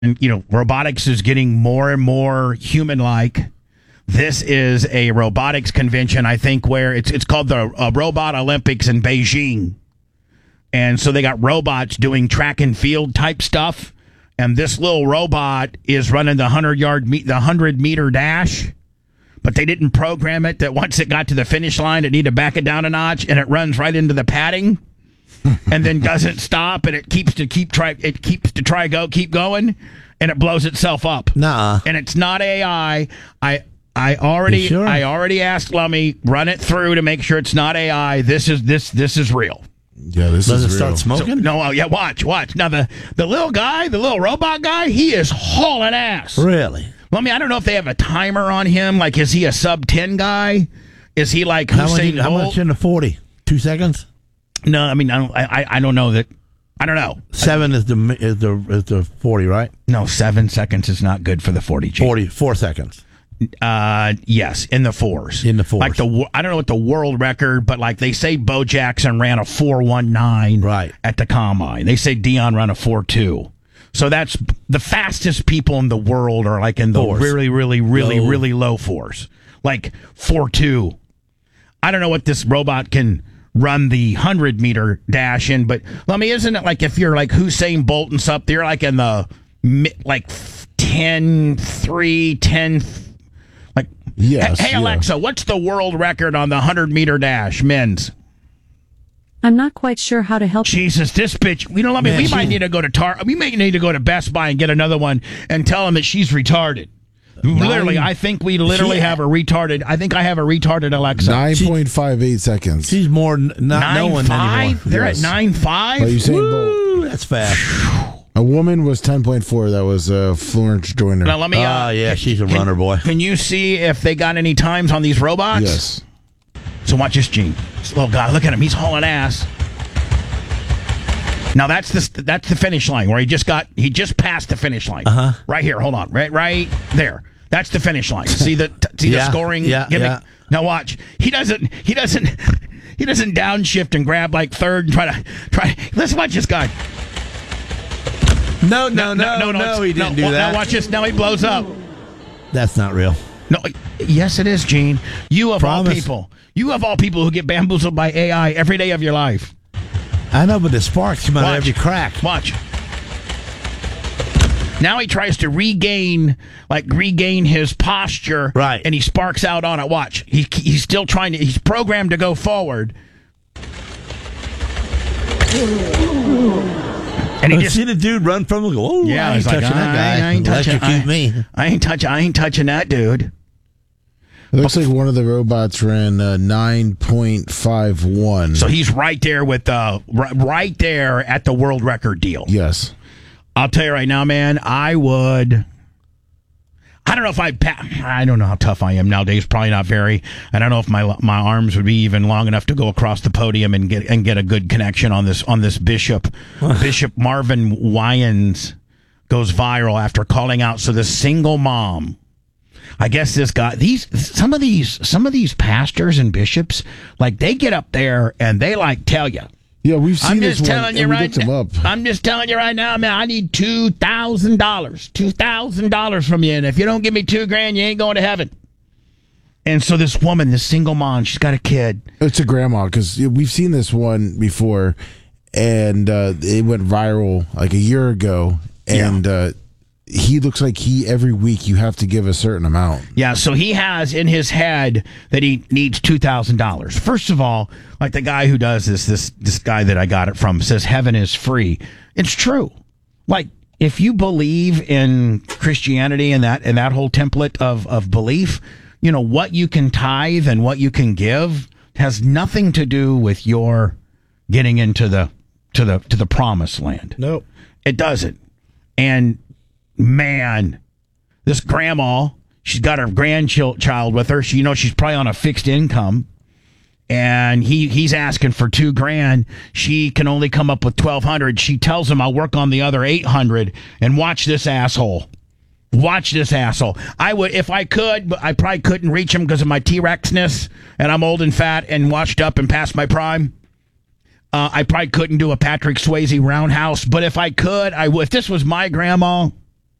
robotics is getting more and more human-like. This is a robotics convention, I think, where it's called the Robot Olympics in Beijing. And so they got robots doing track and field type stuff. And this little robot is running the 100-meter dash. But they didn't program it that once it got to the finish line, it needed to back it down a notch, and it runs right into the padding. And then doesn't stop, and it keeps to keep going, and it blows itself up. Nuh-uh. And it's not AI. I already asked Lummy, run it through to make sure it's not AI. This is real. Yeah, this Does is it real. start smoking? Watch. Now the little robot guy, he is hauling ass. Really? Lummy, I don't know if they have a timer on him. Like, is he a sub 10 guy? Is he like Usain Bolt? How much in the 40? 2 seconds? No, I mean, I don't know that. I don't know. 7 is the 40, right? No, 7 seconds is not good for the 40G. 4 seconds. Yes, in the fours. In the fours. Like I don't know what the world record, but like they say Bo Jackson ran a 4:19 right at the combine. They say Dion ran a 4:2. So that's the fastest people in the world are like in the really low fours. Like 4:2. I don't know what this robot can run the 100-meter dash in, but isn't it like if you're like Usain Bolt and stuff, they're like in the like 10-3, 10. Like, yes, hey Alexa, what's the world record on the 100-meter dash, men's? I'm not quite sure how to help. Jesus, this bitch. We might need to go to We may need to go to Best Buy and get another one and tell them that she's retarded. Literally, I think we have a retarded. I think I have a retarded Alexa. 9.58 seconds. She's more not knowing anymore. They're at 9.5. Usain Bolt. That's fast. A woman was 10.4. That was Florence Joyner. Now let me. Yeah, she's a runner, boy. Can you see if they got any times on these robots? Yes. So watch this, Gene. This little guy, look at him. He's hauling ass. Now that's the finish line where he just passed the finish line. Right here. Hold on. Right there. That's the finish line. See the scoring gimmick? Yeah. Now watch. He doesn't downshift and grab like third and try. Let's watch this guy. No, he didn't do that. Now watch this. Now he blows up. That's not real. No, yes it is, Gene. You of all people who get bamboozled by AI every day of your life. I know, but the sparks come out of every crack. Watch. Now he tries to regain his posture, right? And he sparks out on it. Watch. He's still trying to. He's programmed to go forward. And he just see the dude run from him. Go, oh, yeah, I ain't touching that guy. I ain't touching me. I ain't touching that dude. It looks like one of the robots ran 9.51. So he's right there with right there at the world record deal. Yes. I'll tell you right now, man, I don't know if I don't know how tough I am nowadays. Probably not very. I don't know if my arms would be even long enough to go across the podium and get a good connection on this Bishop. Bishop Marvin Wyans goes viral after calling out. So the single mom. I guess this guy, some of these pastors and bishops, like they get up there and they like tell you. Yeah, we've seen this one. I'm just telling you right now, man. I need $2,000 from you, and if you don't give me $2,000, you ain't going to heaven. And so this woman, this single mom, she's got a kid. It's a grandma because we've seen this one before, and it went viral like a year ago, and. He looks like every week you have to give a certain amount. Yeah, so he has in his head that he needs $2,000. First of all, like the guy who does this guy that I got it from says heaven is free. It's true. Like if you believe in Christianity and that whole template of belief, what you can tithe and what you can give has nothing to do with your getting into the promised land. Nope. It doesn't. And man, this grandma, she's got her grandchild with her. She's probably on a fixed income, and he's asking for $2,000. She can only come up with $1,200. She tells him, "I'll work on the other $800." And watch this asshole. Watch this asshole. I would if I could, but I probably couldn't reach him because of my T-Rexness, and I'm old and fat and washed up and past my prime. I probably couldn't do a Patrick Swayze roundhouse, but if I could, I would. If this was my grandma.